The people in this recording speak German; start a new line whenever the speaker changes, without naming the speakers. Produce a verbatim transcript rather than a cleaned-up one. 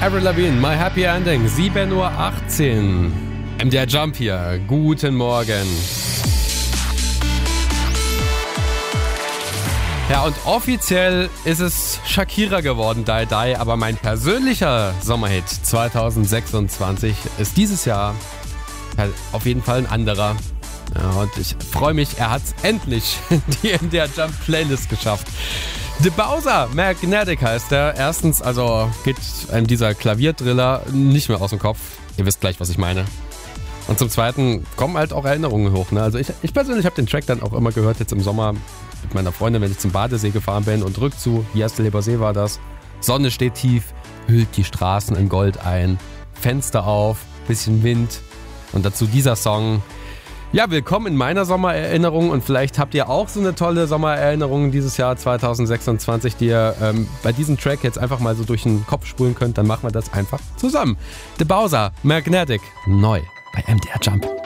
Avril Lavigne, My Happy Ending, sieben Uhr achtzehn. M D R Jump hier, guten Morgen. Ja, und offiziell ist es Shakira geworden, Die Die, aber mein persönlicher Sommerhit zwanzig sechsundzwanzig ist dieses Jahr auf jeden Fall ein anderer. Ja, und ich freue mich, er hat es endlich in die M D R Jump Playlist geschafft. The Bowser Magnetic heißt er. Erstens, also geht einem dieser Klavierdriller nicht mehr aus dem Kopf. Ihr wisst gleich, was ich meine. Und zum Zweiten kommen halt auch Erinnerungen hoch. Ne? Also ich, ich persönlich habe den Track dann auch immer gehört, jetzt im Sommer mit meiner Freundin, wenn ich zum Badesee gefahren bin und rückzu. Jastelheber See war das. Sonne steht tief, hüllt die Straßen in Gold ein. Fenster auf, bisschen Wind. Und dazu dieser Song. Ja, willkommen in meiner Sommererinnerung und vielleicht habt ihr auch so eine tolle Sommererinnerung dieses Jahr zwanzig sechsundzwanzig, die ihr ähm, bei diesem Track jetzt einfach mal so durch den Kopf spulen könnt, dann machen wir das einfach zusammen. The Bowser Magnetic, neu bei M D R Jump.